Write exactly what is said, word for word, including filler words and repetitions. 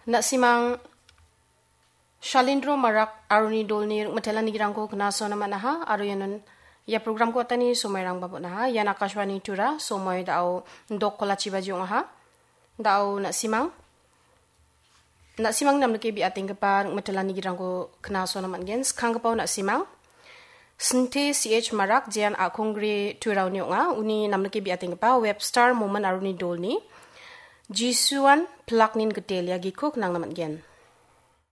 Nak simang Shalindro Marak Aruni Dolni Matela Nigirangko Kena Sona Manaha Aruyanon Ya program ko tani somay rang babot na ha. Yan Akashwani Tura somay dao ndok kolachi bajong ha. Dao nak simang. Nak simang nam laki bi ating kapar Matela Nigirang ko Kena Sona Mangen. Skang kapaw nak simang. Sente C H Marak Jian Akongri Tura Unyong ha. Uni nam laki bi ating kapar Webstar Moment Aruni Dolni. Jisuan Plaknin Getel ya gikok nang naman gen.